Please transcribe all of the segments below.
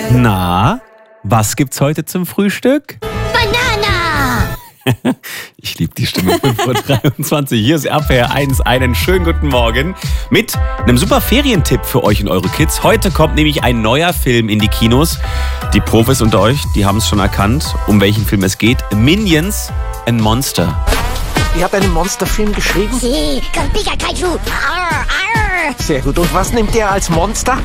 Na, was gibt's heute zum Frühstück? Banana! Ich liebe die Stimme. 5:23 Uhr. Hier ist RPR 1. Einen schönen guten Morgen mit einem super Ferientipp für euch und eure Kids. Heute kommt nämlich ein neuer Film in die Kinos. Die Profis unter euch, die haben es schon erkannt, um welchen Film es geht. Minions and Monster. Ihr habt einen Monsterfilm geschrieben? Sí, con Pikachu. Arr, arr. Sehr gut. Und was nimmt ihr als Monster?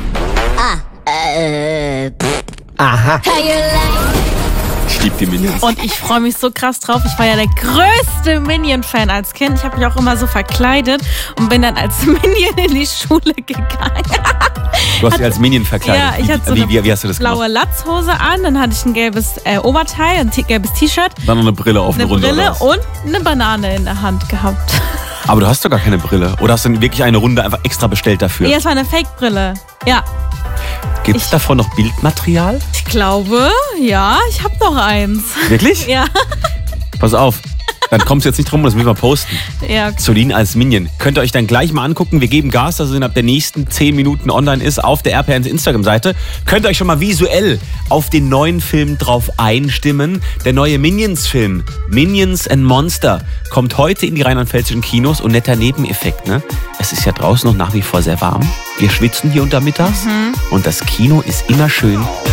Aha. How you like? Ich liebe die Minions. Und ich freue mich so krass drauf. Ich war ja der größte Minion-Fan als Kind. Ich habe mich auch immer so verkleidet und bin dann als Minion in die Schule gegangen. Du hast dich als Minion verkleidet. Ja, ich hatte so wie hast du das blaue gemacht? Latzhose an, dann hatte ich ein gelbes Oberteil, ein gelbes T-Shirt, Dann noch eine Brille auf eine eine Runde. Brille Oder was? und eine Banane in der Hand gehabt. Aber du hast doch gar keine Brille. Oder hast du wirklich eine Runde einfach extra bestellt dafür? Ja, es war eine Fake-Brille. Ja, Gibt es davon noch Bildmaterial? ich glaube, ja, ich habe noch eins. Wirklich? Ja, Pass auf. Dann kommst du jetzt nicht drum, das müssen wir posten. ja. Solin als Minion. Könnt ihr euch dann gleich mal angucken. Wir geben Gas, dass es innerhalb der nächsten 10 Minuten online ist auf der RPR1 Instagram-Seite. Könnt ihr euch schon mal visuell auf den neuen Film drauf einstimmen. Der neue Minions-Film, Minions and Monster, kommt heute in die rheinland-pfälzischen Kinos. Und netter Nebeneffekt, ne? Es ist ja draußen noch nach wie vor sehr warm. Wir schwitzen hier untermittags. Und das Kino ist immer schön